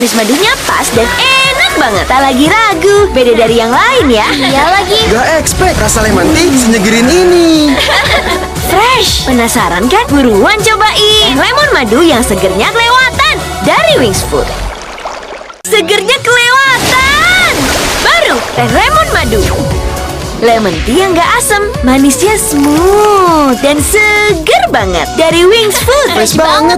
Manis madunya pas dan enak banget. Tak lagi ragu, beda dari yang lain ya. Iya lagi. Gak expect rasa lemon tea senyegerin ini. Fresh. Penasaran kan? Buruan cobain. Lemon madu yang segernya kelewatan dari Wings Food. Segernya kelewatan. Baru teh lemon madu. Lemon tea yang gak asam, manisnya smooth dan seger banget dari Wings Food. Fresh banget